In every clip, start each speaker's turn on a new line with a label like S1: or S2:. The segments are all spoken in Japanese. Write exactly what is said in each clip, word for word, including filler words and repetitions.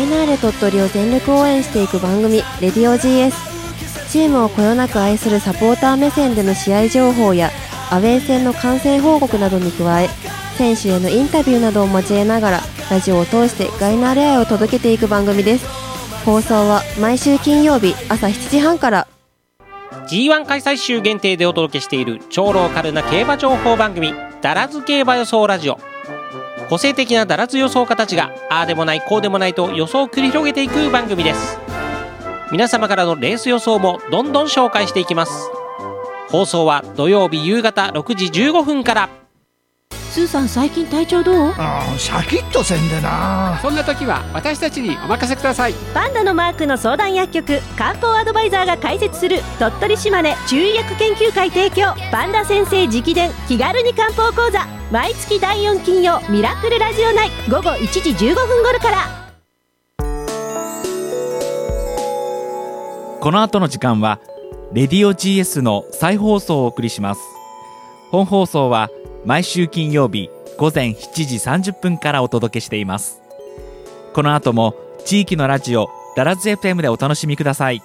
S1: イナーレ鳥取を全力応援していく番組レディオ ジーエス。 チームをこよなく愛するサポーター目線での試合情報やアウェー戦の観戦報告などに加え、選手へのインタビューなどを交えながらラジオを通してガイナーレ愛を届けていく番組です。放送は毎週金曜日朝しちじはんから。
S2: ジーワン 開催週限定でお届けしている超ローカルな競馬情報番組ダラズ競馬予想ラジオ。個性的なダラズ予想家たちがああでもないこうでもないと予想を繰り広げていく番組です。皆様からのレース予想もどんどん紹介していきます。放送は土曜日夕方ろくじじゅうごふんから。
S3: スーさん、最近体調どう？
S4: あーシャキッとせんでな。
S5: そんな時は私たちにお任せください。
S3: パンダのマークの相談薬局漢方アドバイザーが開設する鳥取島根中医薬研究会提供パンダ先生直伝気軽に漢方講座、毎月だいよん金曜ミラクルラジオ内午後いちじじゅうごふん頃から。
S6: この後の時間はレディオ ジーエス の再放送をお送りします。本放送は毎週金曜日午前しちじさんじゅっぷんからお届けしています。この後も地域のラジオダラズ エフエム でお楽しみください。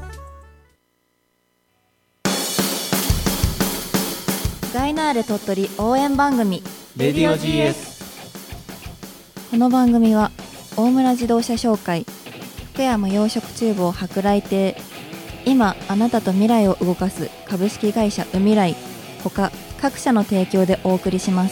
S1: ガイナーレ鳥取応援番組
S6: レディオ ジーエス。
S1: この番組は大村自動車商会、福山養殖厨房舶来亭、今あなたと未来を動かす株式会社ウミライ他各社の提供でお送りします。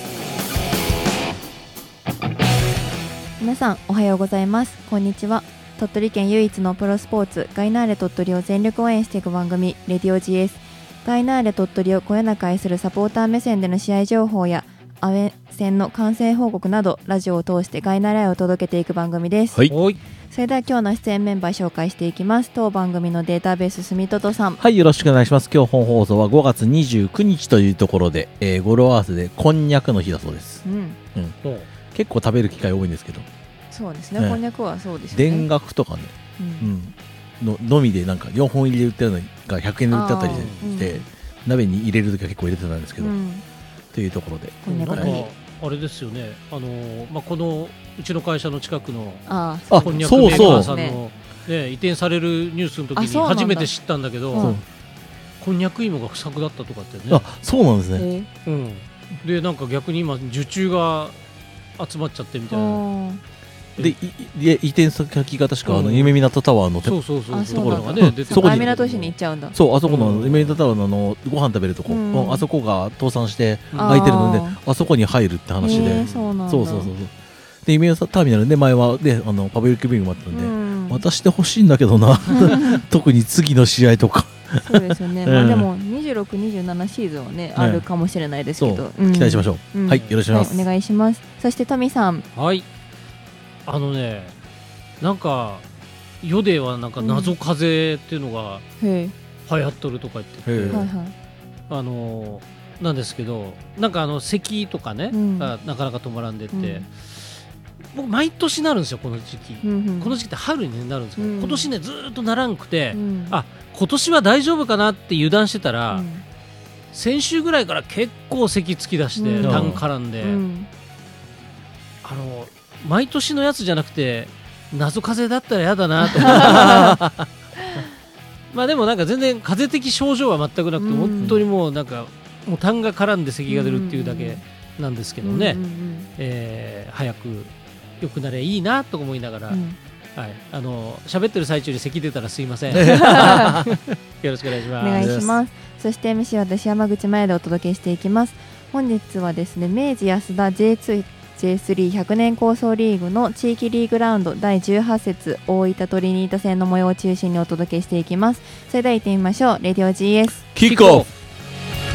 S1: 皆さんおはようございます。こんにちは。鳥取県唯一のプロスポーツガイナーレ鳥取を全力応援していく番組レディオ ジーエス。 ガイナーレ鳥取をこよなく愛するサポーター目線での試合情報やアウェー戦の観戦報告などラジオを通してガイナーレ愛を届けていく番組です。
S7: はい、
S1: それでは今日の出演メンバー紹介していきます。当番組のデータベース住戸さん、
S7: はい、よろしくお願いします。今日本放送はごがつにじゅうくにちというところで、えー、語呂合わせでこんにゃくの日だそうです、うんうん、結構食べる機会多いんですけど。
S1: そうですね、こんにゃくはそうですね。
S7: 田楽とかね、うんうん、の, のみでなんかよんほん入りで売ってるのがひゃくえんで売ってあったりして、うん、鍋に入れるときは結構入れてたんですけど、うん、というところで
S1: こんにゃくの日、
S8: あれですよね、あのーまあ、このうちの会社の近くの
S1: あ
S8: こんにゃくメーカーさんの、ね、移転されるニュースの時に初めて知ったんだけど、こんにゃく芋が不作だったとかってね。
S7: あ、そうなんですね、
S8: うん、でなんか逆に今受注が集まっちゃってみたいな。
S7: で移転先が確かあの夢港タワーの
S8: そうそうそう
S1: ところ
S8: がね出て
S1: そこに港市に行っちゃうんだ。
S7: そう、あそこの夢港タワーのあのご飯食べるとこ、うん、あそこが倒産して空いてるので あ, あそこに入るって話で、えー、
S1: そうなんだ。
S7: そうそうそうで夢港ターミナルで前はであのパブリックビューイングもあったんで、うん、渡してほしいんだけどな特に次の試合とか
S1: そうですよね、うん、まあ、でもにじゅうろく、にじゅうななシーズンはね、うん、あるかもしれないですけど、
S7: うん、期待しましょう、うん、はい、よろしくお願いします、
S1: はい、お願いします。そして富さん、
S8: はい、あのね、なんか世ではなんか謎風邪っていうのが流行っとるとか言ってて、うん、あのなんですけど、なんかあの咳とかね、うん、なかなか止まらんでって、うん、僕毎年なるんですよこの時期、うんうん、この時期って春に、ね、なるんですけど、うん、今年ねずっとならんくて、うん、あ、今年は大丈夫かなって油断してたら、うん、先週ぐらいから結構咳つき出して、うん、痰絡んで、うん、あの毎年のやつじゃなくて謎風邪だったら嫌だなと思ってまあでもなんか全然風邪的症状は全くなくて、うん、本当にもうなんかもう痰が絡んで咳が出るっていうだけなんですけどね、うんうんうん、えー、早く良くなればいいなと思いながら、うん、はい、あの喋ってる最中に咳出たらすいませんよろしくお願いします。
S1: お願いします。そして エムシー 私山口前でお届けしていきます。本日はですね、明治安田 ジェイツージェイスリーひゃく 年構想リーグの地域リーグラウンドだいじゅうはち節大分トリニータ戦の模様を中心にお届けしていきます。それでは行ってみましょう。レディオ ジーエス
S7: キックオフ。